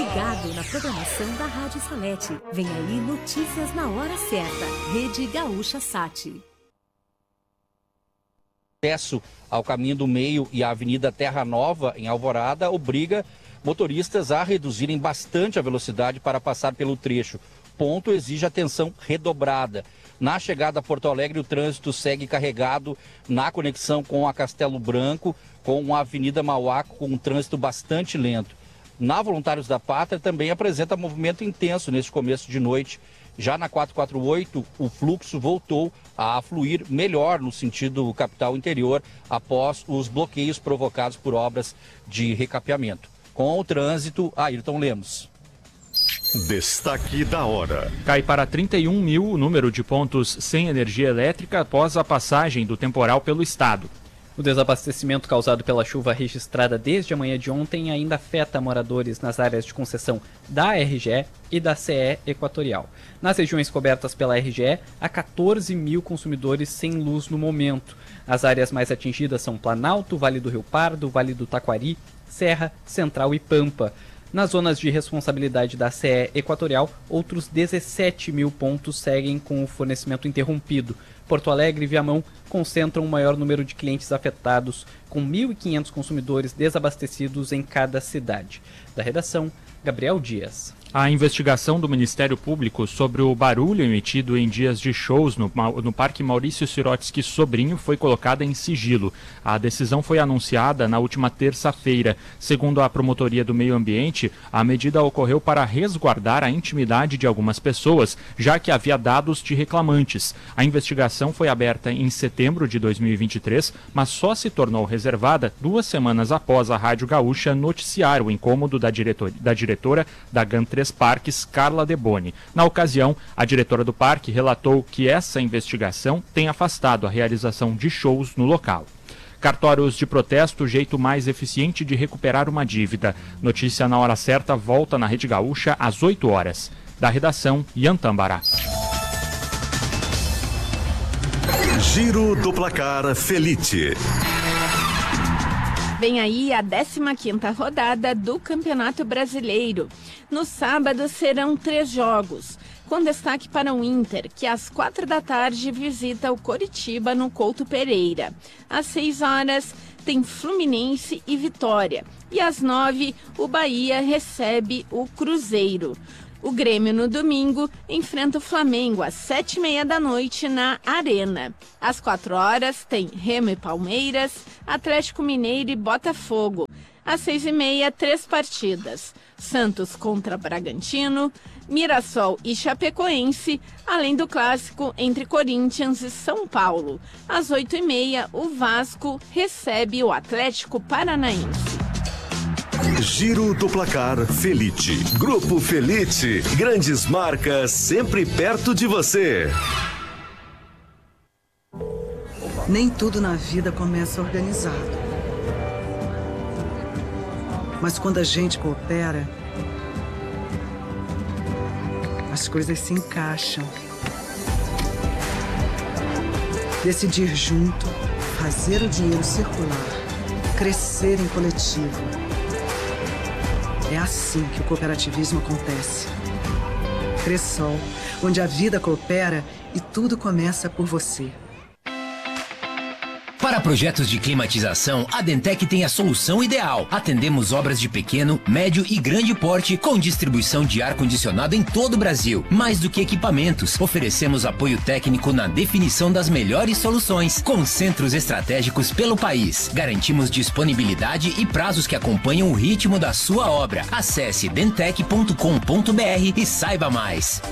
ligado na programação da Rádio Salete. Vem aí notícias na hora certa. Rede Gaúcha Sat. Acesso ao Caminho do Meio e à Avenida Terra Nova, em Alvorada, obriga motoristas a reduzirem bastante a velocidade para passar pelo trecho. Ponto exige atenção redobrada. Na chegada a Porto Alegre, o trânsito segue carregado na conexão com a Castelo Branco, com a Avenida Mauá, com um trânsito bastante lento. Na Voluntários da Pátria também apresenta movimento intenso neste começo de noite. Já na 448, o fluxo voltou a fluir melhor no sentido capital interior após os bloqueios provocados por obras de recapeamento. Com o trânsito, Ayrton Lemos. Destaque da hora. Cai para 31 mil o número de pontos sem energia elétrica após a passagem do temporal pelo estado. O desabastecimento causado pela chuva registrada desde a manhã de ontem ainda afeta moradores nas áreas de concessão da RGE e da CE Equatorial. Nas regiões cobertas pela RGE, há 14 mil consumidores sem luz no momento. As áreas mais atingidas são Planalto, Vale do Rio Pardo, Vale do Taquari, Serra, Central e Pampa. Nas zonas de responsabilidade da CE Equatorial, outros 17 mil pontos seguem com o fornecimento interrompido. Porto Alegre e Viamão concentram o maior número de clientes afetados, com 1.500 consumidores desabastecidos em cada cidade. Da redação, Gabriel Dias. A investigação do Ministério Público sobre o barulho emitido em dias de shows no Parque Maurício Sirotsky Sobrinho foi colocada em sigilo. A decisão foi anunciada na última terça-feira. Segundo a Promotoria do Meio Ambiente, a medida ocorreu para resguardar a intimidade de algumas pessoas, já que havia dados de reclamantes. A investigação foi aberta em setembro de 2023, mas só se tornou reservada 2 semanas após a Rádio Gaúcha noticiar o incômodo da diretora da GAN 3 Parques, Carla Deboni. Na ocasião, a diretora do parque relatou que essa investigação tem afastado a realização de shows no local. Cartórios de protesto, o jeito mais eficiente de recuperar uma dívida. Notícia na hora certa volta na Rede Gaúcha às 8 horas. Da redação, Ian Tambará. Giro do Placar Felite. Vem aí a 15ª rodada do Campeonato Brasileiro. No sábado serão 3 jogos, com destaque para o Inter, que às 4 da tarde visita o Coritiba no Couto Pereira. Às 6 horas tem Fluminense e Vitória. E às 9, o Bahia recebe o Cruzeiro. O Grêmio, no domingo, enfrenta o Flamengo às 7h30 da noite na Arena. Às 4 horas, tem Remo e Palmeiras, Atlético Mineiro e Botafogo. Às 6h30, 3 partidas. Santos contra Bragantino, Mirassol e Chapecoense, além do clássico entre Corinthians e São Paulo. Às 8h30, o Vasco recebe o Atlético Paranaense. Giro do Placar Felite. Grupo Felite. Grandes marcas sempre perto de você. Nem tudo na vida começa organizado. Mas quando a gente coopera, as coisas se encaixam. Decidir junto, fazer o dinheiro circular, crescer em coletivo. É assim que o cooperativismo acontece. Cressol, onde a vida coopera e tudo começa por você. Para projetos de climatização, a Dentec tem a solução ideal. Atendemos obras de pequeno, médio e grande porte com distribuição de ar-condicionado em todo o Brasil. Mais do que equipamentos, oferecemos apoio técnico na definição das melhores soluções, com centros estratégicos pelo país. Garantimos disponibilidade e prazos que acompanham o ritmo da sua obra. Acesse dentec.com.br e saiba mais.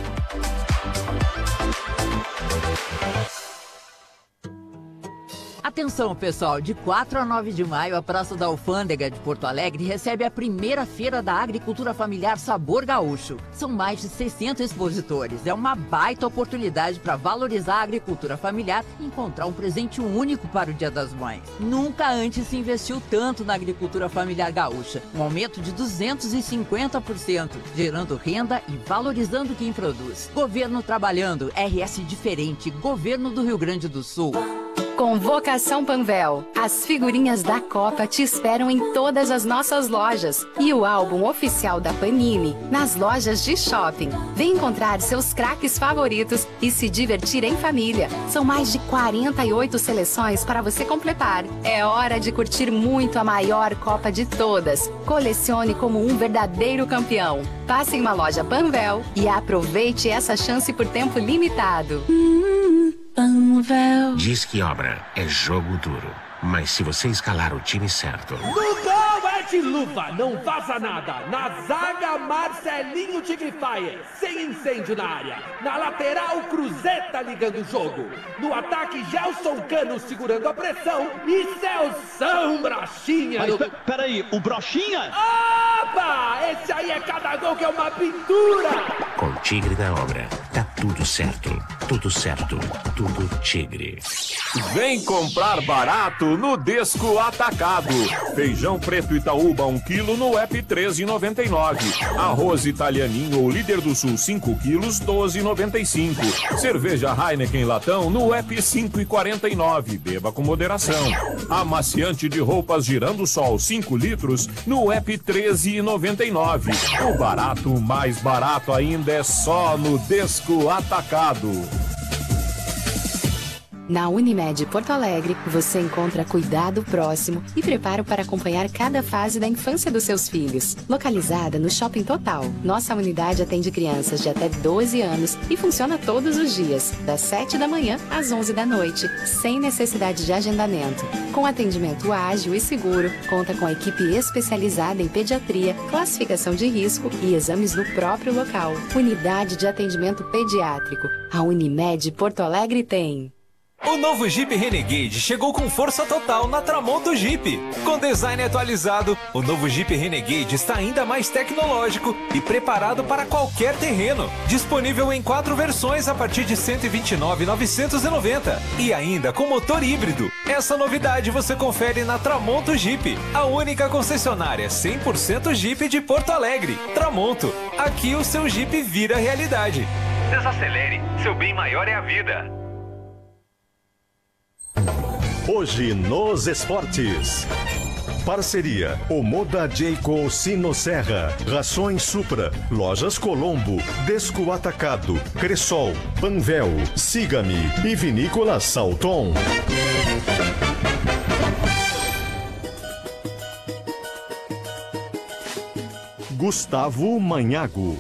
Atenção, pessoal, de 4 a 9 de maio, a Praça da Alfândega de Porto Alegre recebe a primeira Feira da Agricultura Familiar Sabor Gaúcho. São mais de 60 expositores. É uma baita oportunidade para valorizar a agricultura familiar e encontrar um presente único para o Dia das Mães. Nunca antes se investiu tanto na agricultura familiar gaúcha. Um aumento de 250%, gerando renda e valorizando quem produz. Governo trabalhando, RS diferente, Governo do Rio Grande do Sul. Convocação Panvel. As figurinhas da Copa te esperam em todas as nossas lojas. E o álbum oficial da Panini nas lojas de shopping. Vem encontrar seus craques favoritos e se divertir em família. São mais de 48 seleções para você completar. É hora de curtir muito a maior Copa de todas. Colecione como um verdadeiro campeão. Passe em uma loja Panvel e aproveite essa chance por tempo limitado. Panvel. Diz que obra é jogo duro, mas se você escalar o time certo... No gol é de luva, não vaza nada. Na zaga, Marcelinho Tigrifier, sem incêndio na área. Na lateral, Cruzeta ligando o jogo. No ataque, Gelson Cano segurando a pressão. E Celção Brochinha. Mas peraí, o Brochinha? Opa! Esse aí é cada gol que é uma pintura. Com Tigre da Obra, tá tudo certo. Tudo certo. Tudo Tigre. Vem comprar barato no Desco Atacado. Feijão preto Itaúba 1 kg no app 13,99. Arroz italianinho ou líder do sul 5 quilos 12,95. Cerveja Heineken latão no app 5,49. Beba com moderação. Amaciante de roupas Girando Sol 5 litros no app 13,99. O barato mais barato ainda é só no Desco Atacado. Na Unimed Porto Alegre, você encontra cuidado próximo e preparo para acompanhar cada fase da infância dos seus filhos. Localizada no Shopping Total, nossa unidade atende crianças de até 12 anos e funciona todos os dias, das 7 da manhã às 11 da noite, sem necessidade de agendamento. Com atendimento ágil e seguro, conta com a equipe especializada em pediatria, classificação de risco e exames no próprio local. Unidade de atendimento pediátrico. A Unimed Porto Alegre tem. O novo Jeep Renegade chegou com força total na Tramonto Jeep. Com design atualizado, o novo Jeep Renegade está ainda mais tecnológico e preparado para qualquer terreno. Disponível em 4 versões a partir de R$ 129.990 e ainda com motor híbrido. Essa novidade você confere na Tramonto Jeep, a única concessionária 100% Jeep de Porto Alegre. Tramonto, aqui o seu Jeep vira realidade. Desacelere, seu bem maior é a vida. Hoje nos esportes. Parceria Omoda Jayco Sinosserra, Rações Supra, Lojas Colombo, Desco Atacado, Cressol, Panvel, Siga-me e Vinícola Salton. Gustavo Manhago.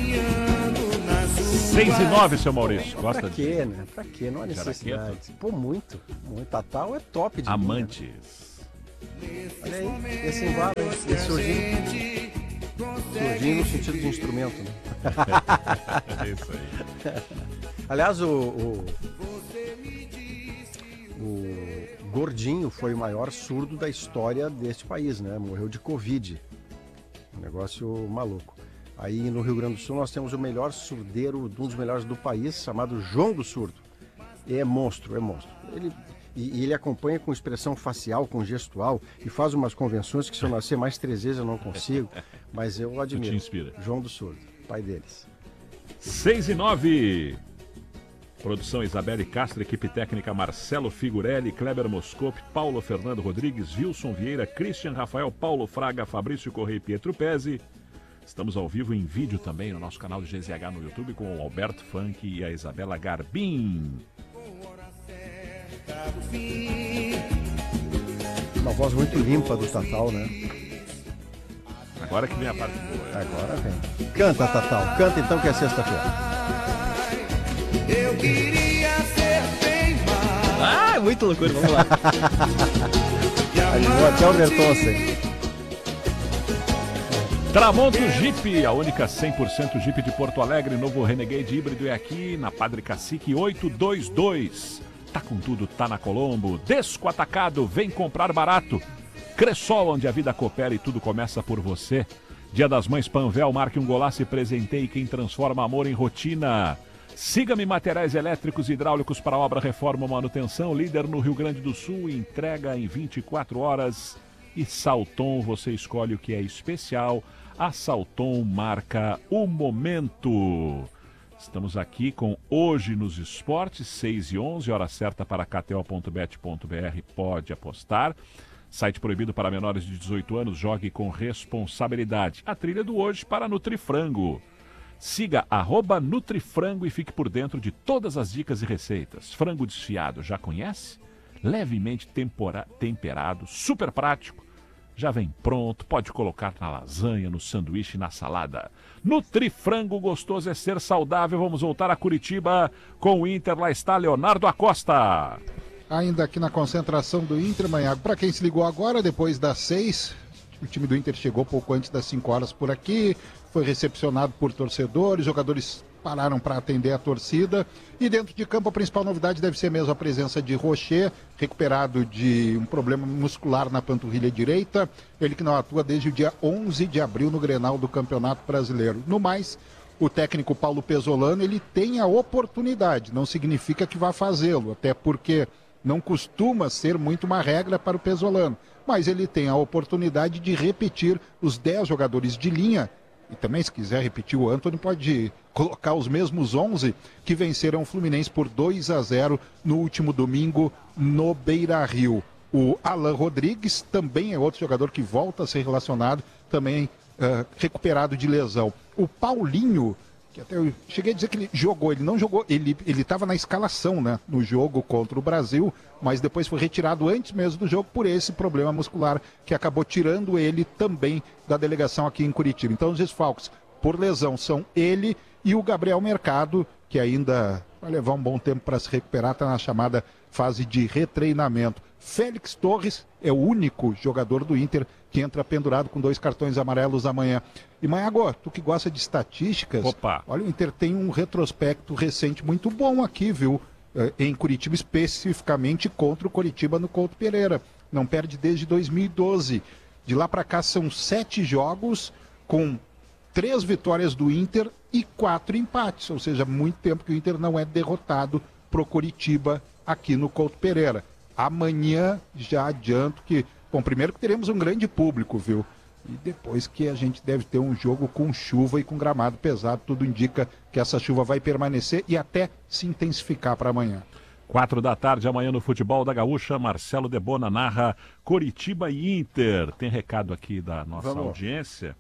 6:09, seu Maurício. Gosta pra quê, né? Pra quê? Não há necessidade. Pô, muito. Tatal é top de Amantes. Mim, né? Olha aí, esse embalo, esse surgindo no sentido de instrumento, né? É isso aí. Aliás, o Gordinho foi o maior surdo da história deste país, né? Morreu de Covid. Um negócio maluco. Aí no Rio Grande do Sul nós temos o melhor surdeiro, um dos melhores do país, chamado João do Surdo. É monstro. Ele acompanha com expressão facial, com gestual, e faz umas convenções que se eu nascer mais 3 vezes eu não consigo, mas eu admiro. Te inspira. João do Surdo, pai deles. 6:09. Produção Isabelle Castro, equipe técnica Marcelo Figurelli, Kleber Moscopi, Paulo Fernando Rodrigues, Wilson Vieira, Christian Rafael, Paulo Fraga, Fabrício Correia e Pietro Pezzi. Estamos ao vivo em vídeo também no nosso canal do GZH no YouTube com o Alberto Funk e a Isabela Garbim. Uma voz muito limpa do Tatal, né? Agora que vem a parte boa. Agora vem. Canta, Tatal. Canta então que é sexta-feira. Eu queria ser bem mais. Muito loucura, vamos lá. Animou até o Bertonce. Tramonto Jeep, a única 100% Jeep de Porto Alegre, novo Renegade híbrido é aqui na Padre Cacique 822. Tá com tudo, tá na Colombo. Desco Atacado, vem comprar barato. Cressol, onde a vida coopera e tudo começa por você. Dia das Mães Panvel, marque um golaço e presenteie quem transforma amor em rotina. Siga-me Materiais Elétricos e Hidráulicos para obra, reforma ou manutenção. Líder no Rio Grande do Sul, entrega em 24 horas. E Salton, você escolhe o que é especial. A Salton marca o momento. Estamos aqui com Hoje nos Esportes, 6h11, hora certa para kto.bet.br, pode apostar. Site proibido para menores de 18 anos, jogue com responsabilidade. A trilha do Hoje para Nutrifrango. Siga @Nutrifrango e fique por dentro de todas as dicas e receitas. Frango desfiado, já conhece? Levemente temperado, super prático. Já vem pronto, pode colocar na lasanha, no sanduíche, na salada. Nutrifrango, gostoso é ser saudável. Vamos voltar a Curitiba com o Inter. Lá está Leonardo Acosta. Ainda aqui na concentração do Inter, Manhago. Para quem se ligou agora, depois das 6, o time do Inter chegou pouco antes das 5 horas por aqui. Foi recepcionado por torcedores, jogadores pararam para atender a torcida. E dentro de campo a principal novidade deve ser mesmo a presença de Rocher, recuperado de um problema muscular na panturrilha direita. Ele que não atua desde o dia 11 de abril no Grenal do Campeonato Brasileiro. No mais, o técnico Paulo Pesolano, ele tem a oportunidade, não significa que vá fazê-lo, até porque não costuma ser muito uma regra para o Pesolano. Mas ele tem a oportunidade de repetir os 10 jogadores de linha. E também, se quiser repetir, o Antony pode colocar os mesmos 11 que venceram o Fluminense por 2-0 no último domingo no Beira-Rio. O Alan Rodrigues também é outro jogador que volta a ser relacionado, também recuperado de lesão. O Paulinho, que até eu cheguei a dizer que ele jogou, ele não jogou, ele estava na escalação, né, no jogo contra o Brasil, mas depois foi retirado antes mesmo do jogo por esse problema muscular que acabou tirando ele também da delegação aqui em Curitiba. Então os desfalques por lesão são ele e o Gabriel Mercado, que ainda vai levar um bom tempo para se recuperar, está na chamada fase de retreinamento. Félix Torres é o único jogador do Inter que entra pendurado com 2 cartões amarelos amanhã. E Maiago, tu que gosta de estatísticas, olha, o Inter tem um retrospecto recente muito bom aqui, viu? Em Curitiba, especificamente contra o Coritiba no Couto Pereira. Não perde desde 2012. De lá para cá são 7 jogos com 3 vitórias do Inter e 4 empates. Ou seja, muito tempo que o Inter não é derrotado pro Coritiba aqui no Couto Pereira. Amanhã já adianto que, bom, primeiro que teremos um grande público, viu? E depois que a gente deve ter um jogo com chuva e com gramado pesado, tudo indica que essa chuva vai permanecer e até se intensificar para amanhã. 4 da tarde, amanhã no Futebol da Gaúcha, Marcelo Debona narra Coritiba e Inter. Tem recado aqui da nossa audiência.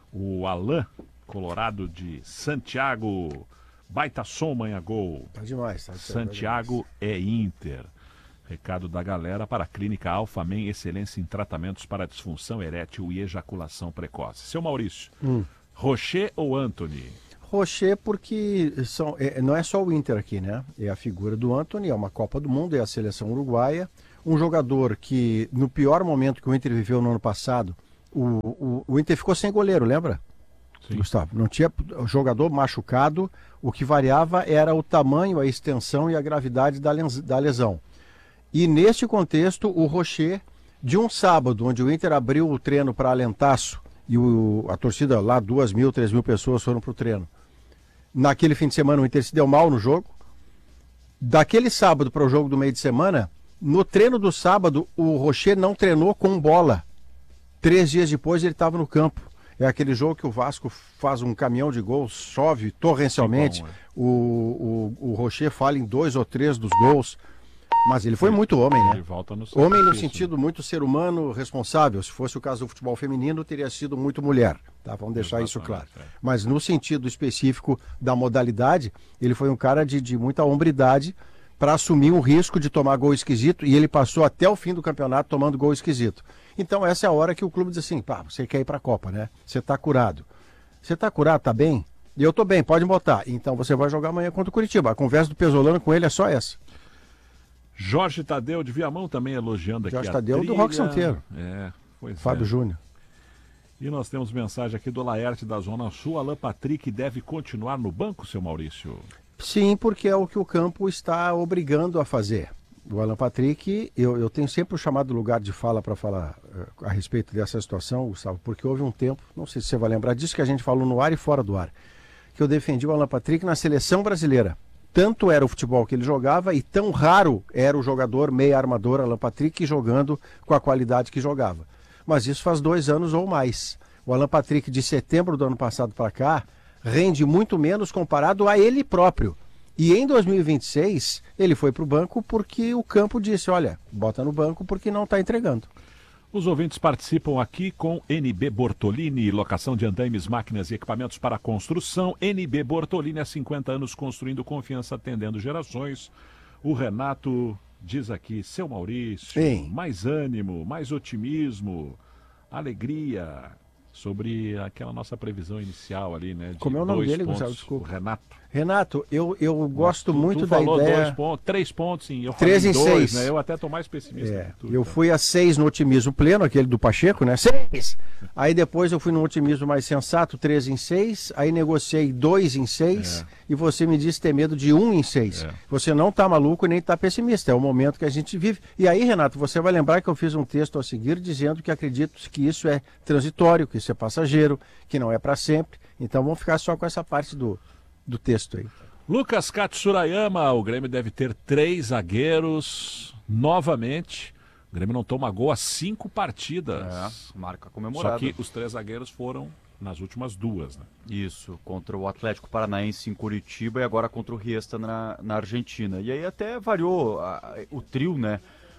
O Alain, colorado de Santiago, baita som, Manhagol. Tá demais. Santiago é Inter. Recado da galera para a Clínica Alfamen, excelência em tratamentos para disfunção erétil e ejaculação precoce. Seu Maurício, Rocher ou Antony? Rocher porque não é só o Inter aqui, né? É a figura do Antony, é uma Copa do Mundo, é a seleção uruguaia. Um jogador que, no pior momento que o Inter viveu no ano passado, o Inter ficou sem goleiro, lembra? Sim. Gustavo, não tinha jogador machucado, o que variava era o tamanho, a extensão e a gravidade da lesão. E neste contexto, o Rocher, de um sábado, onde o Inter abriu o treino para alentaço, e a torcida lá, 2.000, 3.000 pessoas foram para o treino. Naquele fim de semana o Inter se deu mal no jogo. Daquele sábado para o jogo do meio de semana, no treino do sábado, o Rocher não treinou com bola. 3 dias depois ele estava no campo. É aquele jogo que o Vasco faz um caminhão de gols, chove torrencialmente. O Rocher falha em 2 ou 3 dos gols. Mas ele foi muito homem, né? Homem no sentido muito ser humano, responsável. Se fosse o caso do futebol feminino, teria sido muito mulher. Tá? Vamos deixar isso claro. Mas no sentido específico da modalidade, ele foi um cara de muita hombridade para assumir um risco de tomar gol esquisito, e ele passou até o fim do campeonato tomando gol esquisito. Então essa é a hora que o clube diz assim, você quer ir para a Copa, né? Você está curado. Você está curado, tá bem? E eu tô bem, pode botar. Então você vai jogar amanhã contra o Curitiba. A conversa do Pesolano com ele é só essa. Jorge Tadeu de Viamão também elogiando aqui Jorge Tadeu do Roque Santeiro. Fábio Júnior. E nós temos mensagem aqui do Laerte da Zona Sul. Alan Patrick deve continuar no banco, seu Maurício? Sim, porque é o que o campo está obrigando a fazer. O Alan Patrick, eu tenho sempre o chamado lugar de fala para falar a respeito dessa situação, Gustavo, porque houve um tempo, não sei se você vai lembrar disso, que a gente falou no ar e fora do ar, que eu defendi o Alan Patrick na seleção brasileira. Tanto era o futebol que ele jogava e tão raro era o jogador meia armador Alan Patrick jogando com a qualidade que jogava. Mas isso faz 2 anos ou mais. O Alan Patrick, de setembro do ano passado para cá, rende muito menos comparado a ele próprio. E em 2026, ele foi para o banco porque o campo disse, olha, bota no banco porque não está entregando. Os ouvintes participam aqui com NB Bortolini, locação de andaimes, máquinas e equipamentos para construção. NB Bortolini há 50 anos construindo confiança, atendendo gerações. O Renato diz aqui, seu Maurício, Sim. mais ânimo, mais otimismo, alegria, sobre aquela nossa previsão inicial ali, né? De Como é o nome 2 dele, pontos. Gustavo? Desculpa. O Renato. Renato, eu gosto muito tu da falou ideia... 2 pontos, 3 pontos, sim. Eu 3 falei em 2, 6. né? Eu até tô mais pessimista que tu. Eu fui a 6 no otimismo pleno, aquele do Pacheco, né? 6! Aí depois eu fui no otimismo mais sensato, 3 em 6. Aí negociei 2 em 6. E você me disse ter medo de 1 em 6. Você não tá maluco nem tá pessimista. É o momento que a gente vive. E aí, Renato, você vai lembrar que eu fiz um texto a seguir dizendo que acredito que isso é transitório, que isso é passageiro, que não é para sempre. Então vamos ficar só com essa parte do texto aí. Lucas Katsurayama, o Grêmio deve ter 3 zagueiros novamente. O Grêmio não toma gol há 5 partidas. Marca comemorada. Só que os 3 zagueiros foram nas últimas 2, né? Isso, contra o Atlético Paranaense em Curitiba e agora contra o Riestra na Argentina. E aí até variou o trio, né?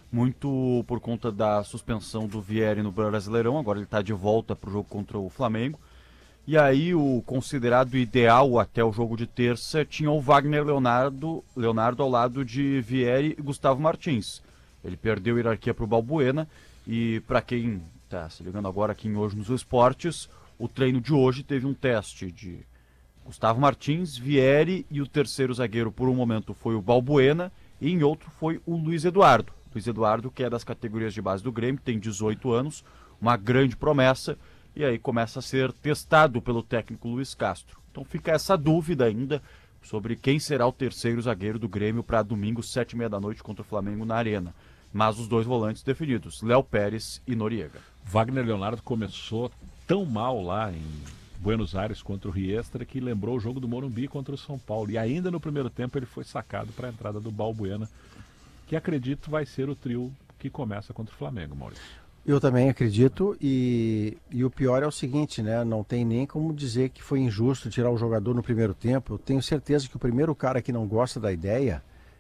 Muito por conta da suspensão do Vieri no Brasileirão. Agora ele está de volta para o jogo contra o Flamengo. E aí o considerado ideal até o jogo de terça tinha o Wagner Leonardo ao lado de Vieri e Gustavo Martins. Ele perdeu a hierarquia para o Balbuena e para quem está se ligando agora aqui em Hoje nos Esportes, o treino de hoje teve um teste de Gustavo Martins, Vieri e o terceiro zagueiro por um momento foi o Balbuena e em outro foi o Luiz Eduardo. Luiz Eduardo, que é das categorias de base do Grêmio, tem 18 anos, uma grande promessa. E aí começa a ser testado pelo técnico Luiz Castro. Então fica essa dúvida ainda sobre quem será o terceiro zagueiro do Grêmio para domingo, 7h30 da noite, contra o Flamengo na Arena. Mas os 2 volantes definidos, Léo Pérez e Noriega. Wagner Leonardo começou tão mal lá em Buenos Aires contra o Riestra que lembrou o jogo do Morumbi contra o São Paulo. E ainda no primeiro tempo ele foi sacado para a entrada do Balbuena, que acredito vai ser o trio que começa contra o Flamengo, Maurício. Eu também acredito e o pior é o seguinte, né? Não tem nem como dizer que foi injusto tirar o jogador no primeiro tempo. Eu tenho certeza que o primeiro cara que não gosta da ideia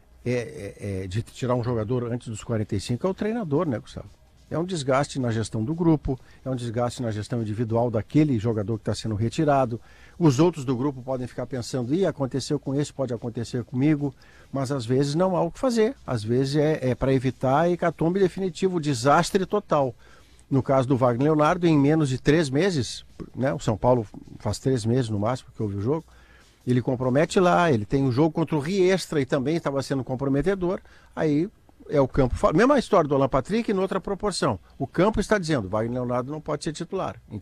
de tirar um jogador antes dos 45 é o treinador, né, Gustavo? É um desgaste na gestão do grupo, é um desgaste na gestão individual daquele jogador que está sendo retirado. Os outros do grupo podem ficar pensando, aconteceu com esse, pode acontecer comigo, mas às vezes não há o que fazer. Às vezes é para evitar a hecatombe definitiva, o desastre total. No caso do Wagner Leonardo, em menos de 3 meses, né, o São Paulo faz 3 meses no máximo que houve o jogo, ele compromete lá, ele tem um jogo contra o Riestra e também estava sendo comprometedor, aí é o campo. Mesma história do Alan Patrick em outra proporção. O campo está dizendo, Wagner Leonardo não pode ser titular.